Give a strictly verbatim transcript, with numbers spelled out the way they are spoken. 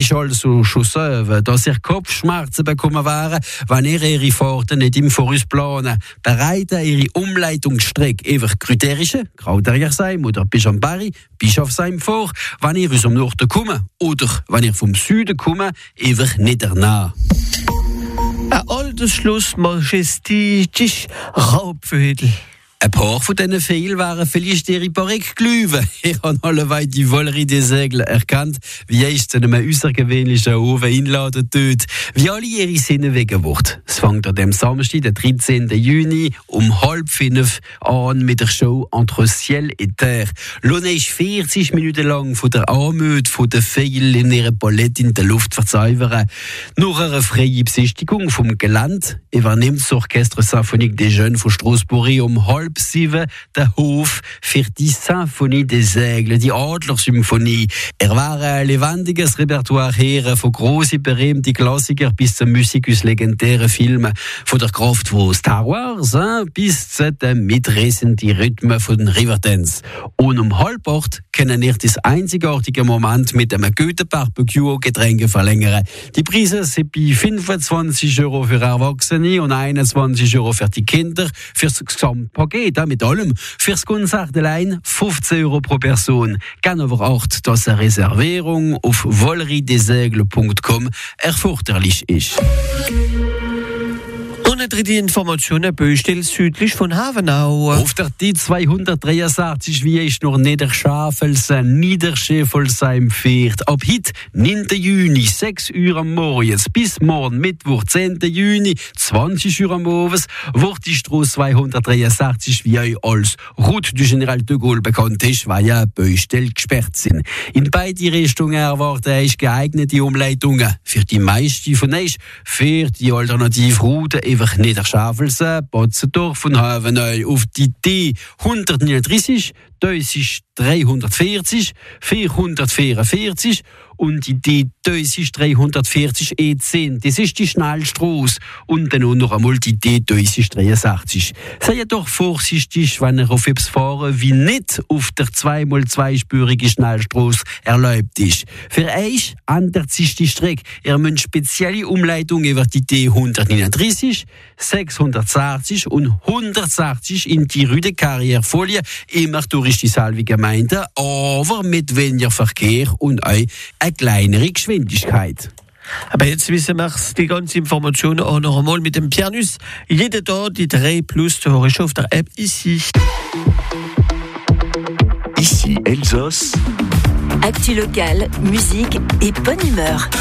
ist also schon so, dass ihr Kopfschmerzen bekommen wären, wenn ihr ihre Fahrten nicht im Voraus planen. Bereiten ihre Umleitungsstrecke einfach Kriterischen, Graudergersheim oder Bischambari, Bischofsheim vor, wenn ihr aus dem Norden kommt oder wenn ihr vom Süden kommt, einfach nicht danach. Ein altes Schloss, majestisch Raubvögel. Ein paar von diesen Fehlen wären vielleicht ihre Barrique gelaufen. Ich habe alleweit die Valerie des Aigles erkannt, wie es zu einem außergewöhnlichen Ofen einladen tut, wie alle ihre Sinne wegen wird. Es fängt an dem Samstag, den dreizehnten Juni, um halb fünf an mit der Show Entre Ciel et Terre. Lohne ist vierzig Minuten lang von der Anmut von der Feilen in ihrer Palette in der Luft verzaubern. Nach einer freien Besichtigung vom Gelände übernimmt das Orchestre Symphonique des Jeunes von Strasbourg um halb sieben der Hof für die Symphonie des Aigles, die Adlersymphonie. Er war ein lebendiges Repertoire her, von grossen, berühmten Klassikern bis zur Musik aus legendären Filmen, von der Kraft von Star Wars hein, bis zu den mitreißenden Rhythmen von Riverdance. Und um halb acht können ihr das einzigartige Moment mit einem guten Barbecue Getränke verlängern. Die Preise sind bei fünfundzwanzig Euro für Erwachsene und einundzwanzig Euro für die Kinder, für das Gesamtpaket. Mit allem fürs Konzert allein fünfzehn Euro pro Person. Gerne aber acht, dass eine Reservierung auf valerie des aigles punkt com erforderlich ist. Und dritte Informationen Böstel südlich von Havenau. Auf der T zweihundertdreiundsechzig wie ist noch Niederschafelsheim, Niederschäfelsheim fährt. Ab heute, neunten Juni, sechs Uhr am Morgen, bis morgen Mittwoch, zehnten Juni, zwanzig Uhr am Abend, wird die Strasse zweihundertdreiundsechzig wie als Route du General de Gaulle bekannt ist, weil ja Böstel gesperrt sind. In beide Richtungen erwarten ich geeignete Umleitungen. Für die meisten von euch fährt die Alternativroute einfach Niederschafelsheim, Botzendorf und Havenau auf die T hundertneununddreißig, das ist dreihundertvierzig, vierhundertvierundvierzig und die T dreihundertvierzig E zehn. Das ist die Schnellstrasse. Und dann noch einmal die T dreiundsechzig. Seid doch vorsichtig, wenn ihr auf etwas fahren, wie nicht auf der zwei mal zweispurige Schnellstrasse erlaubt ist. Für euch ändert sich die Strecke. Ihr müsst spezielle Umleitungen über die T hundertneununddreißig, sechshundertsechzig und hundertsechzig in die Rue de Carrière folgen, immer durch die selbe Gemeinde, aber mit weniger Verkehr und auch eine kleinere Geschwindigkeit. Aber jetzt wissen wir die ganze Information auch noch einmal mit dem Pianus. Jeden Tag die drei plus zu hören auf der App ici. Ici Elsass. Actu locale, musique et bonne humeur.